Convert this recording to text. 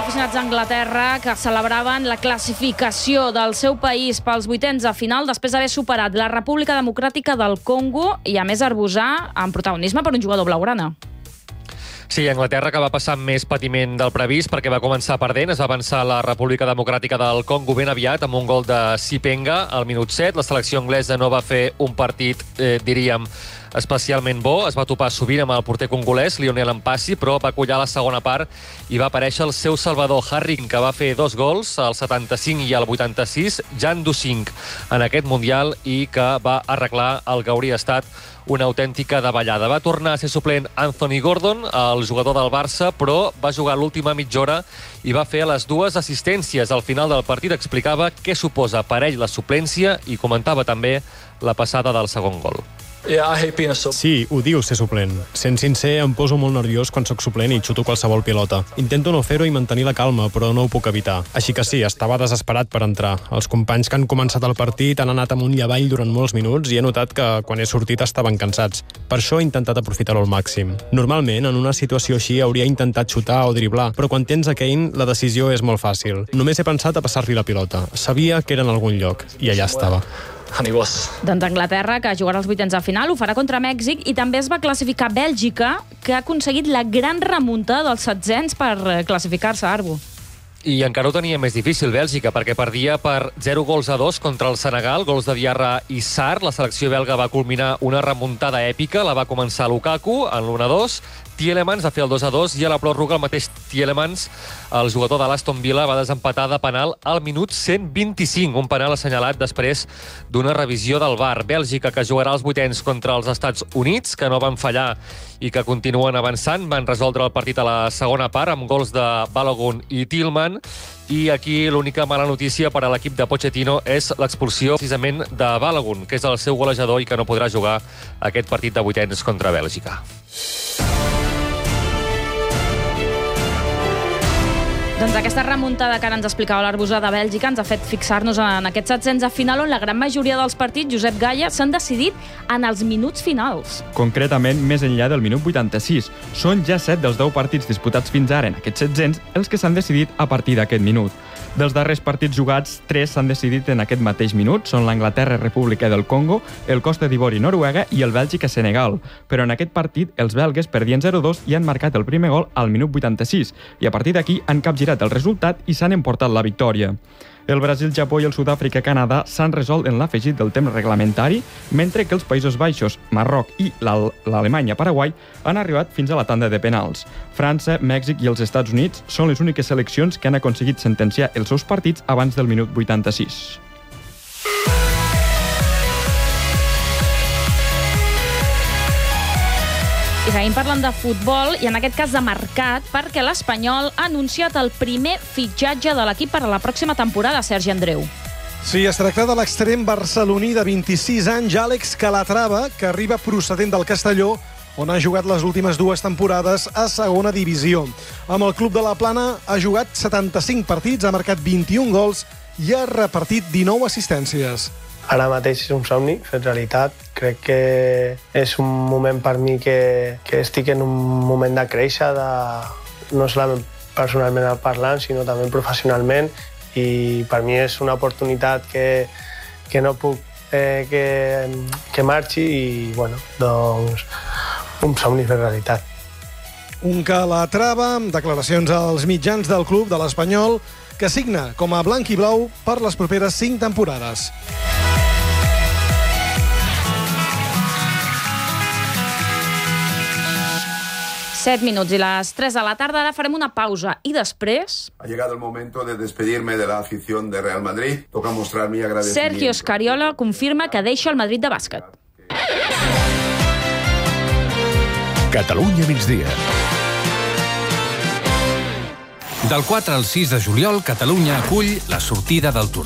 d'aficionats d'Anglaterra que celebraven la classificació del seu país pels vuitens de final després d'haver superat la República Democràtica del Congo i, a més, arbusar amb protagonisme per un jugador blaugrana. Sí, Anglaterra, que va passar més patiment del previst perquè va començar perdent. Es va avançar la República Democràtica del Congo ben aviat amb un gol de Sipenga al minut 7. La selecció anglesa no va fer un partit, diríem, especialment bo. Es va topar sovint amb el porter congolès, Lionel Mpassi, però va collar la segona part i va aparèixer el seu salvador, Harry, que va fer 2 gols, al 75 i al 86, ja en 2-5 en aquest Mundial i que va arreglar el que hauria estat una autèntica davallada. Va tornar a ser suplent Anthony Gordon, el jugador del Barça, però va jugar l'última mitja hora i va fer les 2 assistències. Al final del partit explicava què suposa per ell la suplència i comentava també la passada del segon gol. Sí, odio ser suplent. Sent sincer, em poso molt nerviós quan sóc suplent i xuto qualsevol pilota. Intento no fer-ho i mantenir la calma, però no ho puc evitar. Així que sí, estava desesperat per entrar. Els companys que han començat el partit han anat amunt i avall durant molts minuts i he notat que quan he sortit estaven cansats. Per això he intentat aprofitar-ho al màxim. Normalment, en una situació així, hauria intentat xutar o driblar, però quan tens a Kane, la decisió és molt fàcil. Només he pensat a passar-li la pilota. Sabia que era en algun lloc i allà estava. Doncs Anglaterra, que jugarà els vuitens de final, ho farà contra Mèxic i també es va classificar Bèlgica, que ha aconseguit la gran remuntada dels setzents per classificar-se, Arbu. I encara ho tenia més difícil, Bèlgica, perquè perdia per 0-2 contra el Senegal, gols de Diarra i Sarr. La selecció belga va culminar una remuntada èpica, la va començar Lukaku en l'1-2, Tielemans va fer el 2-2 i a la pròrroga el mateix Tielemans, el jugador de l'Aston Villa, va desempatar de penal al minut 125, un penal assenyalat després d'una revisió del VAR. Bèlgica, que jugarà els vuitens contra els Estats Units, que no van fallar i que continuen avançant, van resoldre el partit a la segona part amb gols de Balogun i Tillman. I aquí l'única mala notícia per a l'equip de Pochettino és l'expulsió precisament de Balogun, que és el seu golejador i que no podrà jugar aquest partit de vuitens contra Bèlgica. Doncs aquesta remuntada que ara ens explicava l'Arbusà de Bèlgica ens ha fet fixar-nos en aquests setzents de final on la gran majoria dels partits, Josep Gaya, s'han decidit en els minuts finals. Concretament, més enllà del minut 86. Són ja 7 dels 10 partits disputats fins ara en aquests setzents els que s'han decidit a partir d'aquest minut. Dels darrers partits jugats, 3 s'han decidit en aquest mateix minut. Són l'Anglaterra-República del Congo, el Costa d'Ivori-Noruega i el Bèlgica-Senegal. Però en aquest partit, els belgues perdien 0-2 i han marcat el primer gol al minut 86. I a partir d'aquí han capgirat el resultat i s'han emportat la victòria. El Brasil, Japó i el Sud-àfrica-Canadà s'han resolt en l'afegit del temps reglamentari, mentre que els Països Baixos, Marroc i l'Alemanya-Paraguai han arribat fins a la tanda de penals. França, Mèxic i els Estats Units són les úniques seleccions que han aconseguit sentenciar els seus partits abans del minut 86. I seguim parlant de futbol, i en aquest cas de mercat, perquè l'Espanyol ha anunciat el primer fitxatge de l'equip per a la pròxima temporada, Sergi Andreu. Sí, es tracta de l'extrem barceloní de 26 anys, Àlex Calatrava, que arriba procedent del Castelló, on ha jugat les últimes 2 temporades a segona divisió. Amb el club de la Plana ha jugat 75 partits, ha marcat 21 gols i ha repartit 19 assistències. Ara mateix és un somni fet realitat. Crec que és un moment per mi que estic en un moment de créixer, no solament personalment parlant, sinó també professionalment, i per mi és una oportunitat que no puc que marxi i, bueno, doncs, un somni fet realitat. Un Calatrava, amb declaracions als mitjans del club de l'Espanyol, que signa com a blanc i blau per les properes 5 temporades. Set minuts i les 3 de la tarda. Ara farem una pausa i després... Ha llegado el momento de despedirme de la afición de Real Madrid. Toca mostrar mi agradecimiento. Sergio Scariolo confirma que deixa el Madrid de bàsquet. Catalunya migdia. Del 4 al 6 de juliol, Catalunya acull la sortida del Tour